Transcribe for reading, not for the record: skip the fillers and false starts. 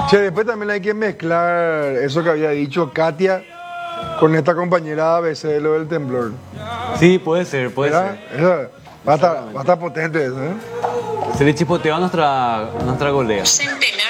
Che, después también hay que mezclar eso que había dicho Katia con esta compañera ABC de lo del temblor. Sí, puede ser, puede ¿Verdad? ser. Eso va a estar potente eso, ¿eh? Se le chipoteó a nuestra golea. Centenares